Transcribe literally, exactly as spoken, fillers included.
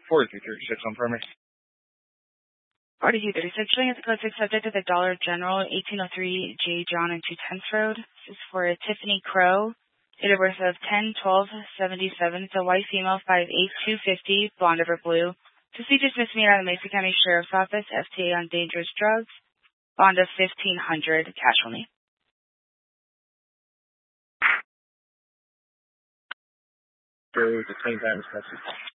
forty-three thirty-six on primary. forty-three thirty-six, showing as a code six subject to the Dollar General, eighteen oh three J. John and two tenths Road. This is for Tiffany Crow, date of birth of ten twelve seventy-seven. It's a white female, five eight, two fifty, blonde over blue. To see dismissed me out of the Mesa County Sheriff's Office, F T A on dangerous drugs. Bond of fifteen hundred, cash only. Go to the same time as Texas.